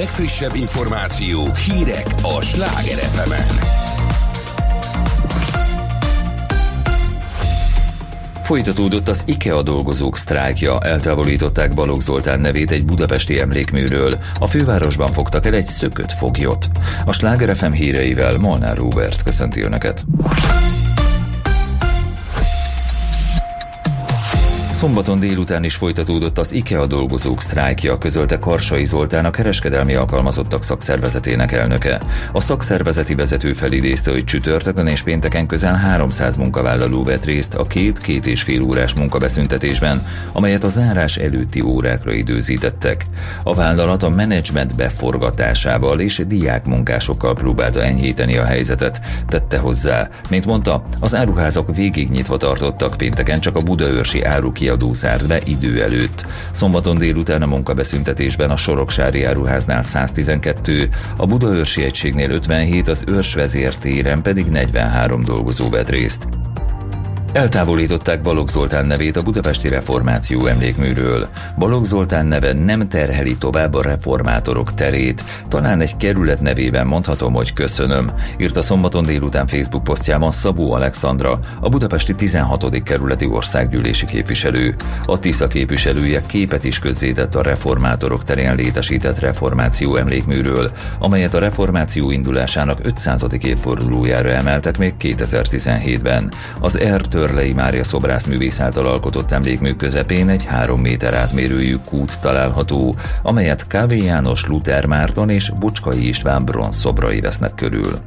legfrissebb információk, hírek a Sláger FM-en. Folytatódott az IKEA dolgozók sztrájkja, eltávolították Balogh Zoltán nevét egy budapesti emlékműről. A fővárosban fogtak el egy szökött foglyot. A Sláger FM híreivel Molnár Róbert köszönti Önöket. Szombaton délután is folytatódott az IKEA dolgozók sztrájkja, közölte Karsai Zoltán, a kereskedelmi alkalmazottak szakszervezetének elnöke. A szakszervezeti vezető felidézte, hogy csütörtökön és pénteken közel 300 munkavállaló vett részt a 2-2,5 órás munkabeszüntetésben, amelyet a zárás előtti órákra időzítettek. A vállalat a menedzsment beforgatásával és diákmunkásokkal próbálta enyhíteni a helyzetet, tette hozzá. Mint mondta, az áruházak végig nyitva tartottak, pénteken csak a budaörsi árukiadó zárt be idő előtt. Szombaton délután a munkabeszüntetésben a Soroksári áruháznál 112, a budaörsi egységnél 57, az Őrsvezér téren pedig 43 dolgozó vett részt. Eltávolították Balogh Zoltán nevét a budapesti reformáció emlékműről. Balogh Zoltán neve nem terheli tovább a reformátorok terét. Talán egy kerület nevében mondhatom, hogy köszönöm, írta szombaton délután Facebook posztjában Szabó Alexandra, a budapesti 16. kerületi országgyűlési képviselő. A Tisza képviselője képet is közzétett a reformátorok terén létesített reformáció emlékműről, amelyet a reformáció indulásának 500. évfordulójára emeltek még 2017-ben. Az Törlei Mária szobrászművész által alkotott emlékmű közepén egy 3 méter átmérőjű kút található, amelyet Kávé János, Luther Márton és Bocskai István bronzszobrai vesznek körül.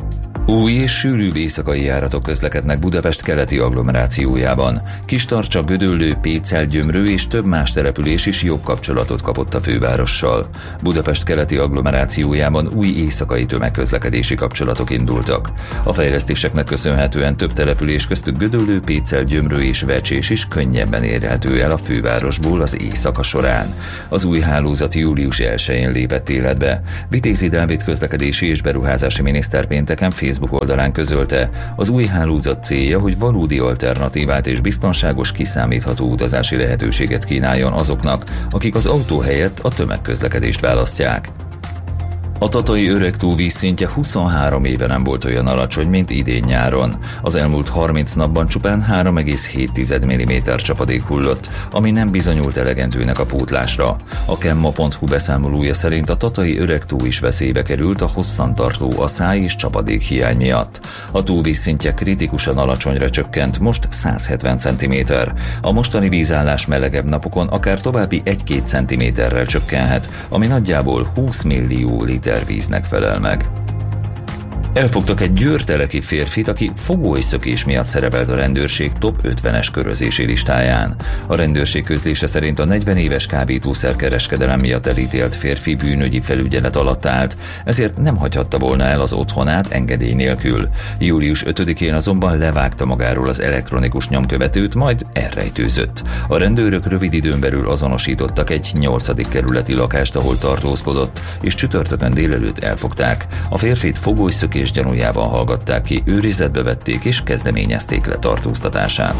Új és sűrűbb éjszakai járatok közlekednek Budapest keleti agglomerációjában. Kistarcsa, Gödöllő, Pécel, Gyömrő és több más település is jobb kapcsolatot kapott a fővárossal. Budapest keleti agglomerációjában új éjszakai tömegközlekedési kapcsolatok indultak. A fejlesztéseknek köszönhetően több település, köztük Gödöllő, Pécel, Gyömrő és Vecsés is könnyebben érhető el a fővárosból az éjszaka során. Az új hálózat július 1-én lépett életbe. Vitézi Dávid közlekedési és beruházási miniszter pénteken Facebook oldalán közölte, az új hálózat célja, hogy valódi alternatívát és biztonságos, kiszámítható utazási lehetőséget kínáljon azoknak, akik az autó helyett a tömegközlekedést választják. A tatai Öregtó vízszintje 23 éve nem volt olyan alacsony, mint idén nyáron. Az elmúlt 30 napban csupán 3,7 mm csapadék hullott, ami nem bizonyult elegendőnek a pótlásra. A Kemma.hu beszámolója szerint a tatai Öregtó is veszélybe került a hosszantartó aszály és csapadék hiány miatt. A tó vízszintje kritikusan alacsonyra csökkent, most 170 cm. A mostani vízállás melegebb napokon akár további 1-2 cm-rel csökkenhet, ami nagyjából 20 millió liter víznek felel meg. Elfogtak egy győrteleki férfit, aki fogólyszökés miatt szerepelt a rendőrség top 50-es körözési listáján. A rendőrség közlése szerint a 40 éves kábítószerkereskedelem miatt elítélt férfi bűnügyi felügyelet alatt állt, ezért nem hagyhatta volna el az otthonát engedély nélkül. Július 5-én azonban levágta magáról az elektronikus nyomkövetőt, majd elrejtőzött. A rendőrök rövid időn belül azonosítottak egy 8. kerületi lakást, ahol tartózkodott, és csütörtökön délelőtt elfogták. A férfit fogólyszökés gyanújában hallgatták ki, őrizetbe vették és kezdeményezték letartóztatását.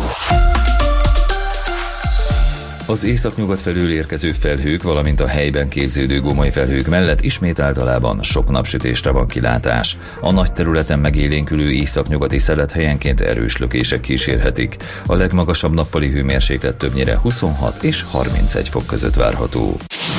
Az északnyugat felől érkező felhők, valamint a helyben képződő gomoly felhők mellett ismét általában sok napsütésre van kilátás. A nagy területen megélénkülő északnyugati szelet helyenként erős lökések kísérhetik. A legmagasabb nappali hőmérséklet többnyire 26 és 31 fok között várható.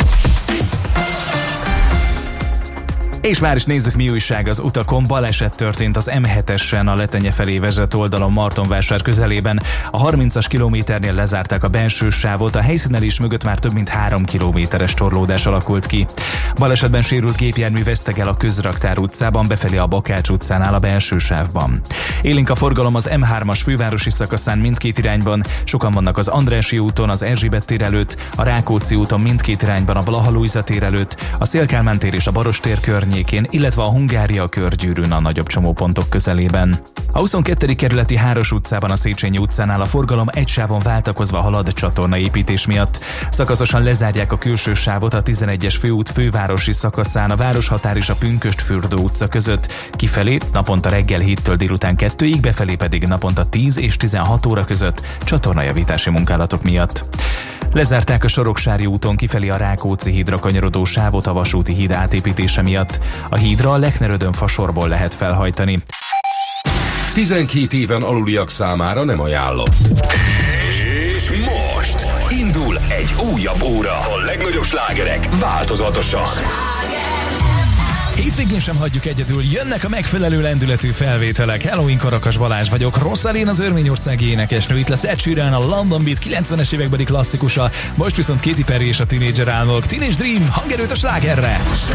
És már is nézzük, mi újság az utakon. Baleset történt az M7-esen a Letenye felé vezető oldalon Martonvásár közelében. A 30-as kilométernél lezárták a belső sávot, a helyszínelés mögött már több mint 3 kilométeres torlódás alakult ki. Balesetben sérült gépjármű vesztegel a Közraktár utcában, befelé a Bakács utcánál a belső sávban. Élénk a forgalom az M3-as fővárosi szakaszán mindkét irányban, sokan vannak az Andrássy úton, az Erzsébet tér előtt, a Rákóczi úton mindkét irányban, a Blaha-Lujza tér előtt, a Széll-Kálmán tér és a Baros-tér környékén, illetve a Hungária körgyűrűn a nagyobb csomópontok közelében. A 22. kerületi Háros utcában, a Széchenyi utcánál a forgalom egy sávon váltakozva halad csatornaépítés miatt. Szakaszosan lezárják a külső sávot a 11-es főút fővárosi szakaszán, a Városhatár és a Pünkösdfürdő utca között. Kifelé naponta reggel 7-től délután 2-ig, befelé pedig naponta 10 és 16 óra között csatornajavítási munkálatok miatt. Lezárták a Soroksári úton kifelé a Rákóczi hídra kanyarodó sávot a vasúti híd átépítése miatt. A hídra a Lechner-Ödön sorból lehet felhajtani. 12 éven aluliak számára nem ajánlott. És most indul egy újabb óra. A legnagyobb slágerek változatosan. Hétvégén sem hagyjuk egyedül, jönnek a megfelelő lendületű felvételek. Hello, én Karakas Balázs vagyok, Rosalén az örményországi énekesnő, itt lesz Ed Sheeran, a London Beat 90-es évekbeli klasszikusa, most viszont Katy Perry és a Teenager álmok. Teenage Dream, hangerőt a slágerre!